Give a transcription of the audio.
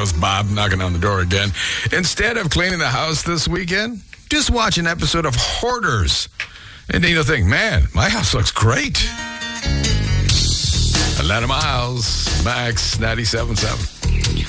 Miles, Bob knocking on the door again. Instead of cleaning the house this weekend, just watch an episode of Hoarders. And then you'll think, man, my house looks great. Atlanta Miles, Max 97.7.